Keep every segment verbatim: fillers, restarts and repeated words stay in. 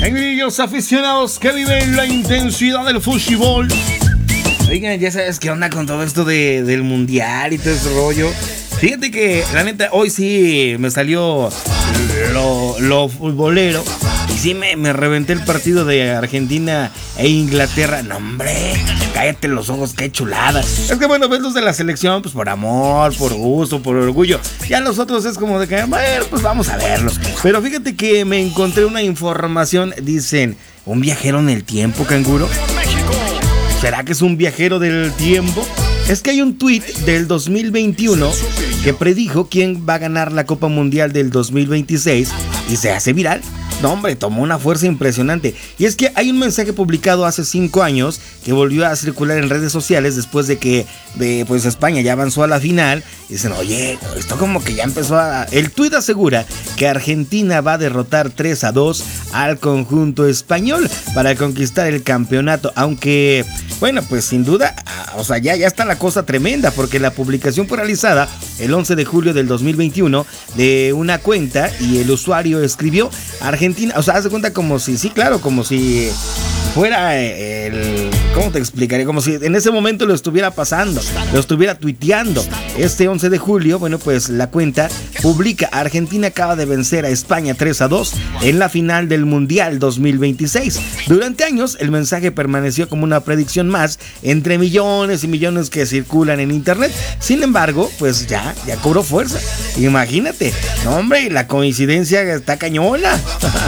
Amigos aficionados que viven la intensidad del fútbol. Oigan, ya sabes qué onda con todo esto de, del mundial y todo ese rollo. Fíjate que la neta hoy sí me salió lo, lo futbolero. Y sí me, me reventé el partido de Argentina e Inglaterra. No, hombre, cállate los ojos, qué chulada. Es que bueno, ves los de la selección, pues por amor, por gusto, por orgullo. Ya los otros es como de que, bueno, pues vamos a verlos. Pero fíjate que me encontré una información, dicen, ¿un viajero en el tiempo, canguro? ¿Será que es un viajero del tiempo? Es que hay un tuit del dos mil veintiuno que predijo quién va a ganar la Copa Mundial del dos mil veintiséis y se hace viral. No, hombre, tomó una fuerza impresionante. Y es que hay un mensaje publicado hace cinco años que volvió a circular en redes sociales después de que de, pues, España ya avanzó a la final. Y dicen, oye, esto como que ya empezó a... El tuit asegura que Argentina va a derrotar tres a dos al conjunto español para conquistar el campeonato. Aunque, bueno, pues sin duda, o sea, ya, ya está la cosa tremenda, porque la publicación fue realizada el once de julio del dos mil veintiuno de una cuenta y el usuario escribió Argentina, o sea, haz de cuenta como si, sí, claro, como si fuera el, ¿cómo te explicaré? Como si en ese momento lo estuviera pasando, lo estuviera tuiteando. Este once de julio, bueno, pues la cuenta publica: Argentina acaba de vencer a España tres a dos en la final del Mundial dos mil veintiséis. Durante años, el mensaje permaneció como una predicción más entre millones y millones que circulan en internet. Sin embargo, pues ya, ya cobró fuerza. Imagínate, no, hombre, la coincidencia está cañona.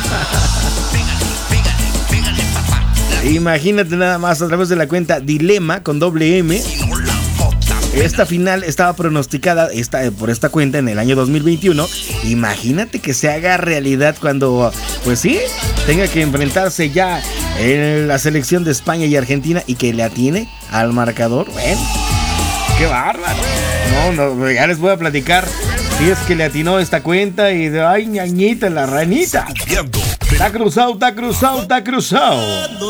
Imagínate nada más, a través de la cuenta Dilema con doble M. Esta final estaba pronosticada esta, por esta cuenta en el año dos mil veintiuno. Imagínate que se haga realidad cuando, pues sí, tenga que enfrentarse ya en la selección de España y Argentina y que le atiene al marcador. Bueno, qué bárbaro. No, no, ya les voy a platicar si es que le atinó esta cuenta y de ay, ñañita, la ranita. Está cruzado, está cruzado, está cruzado.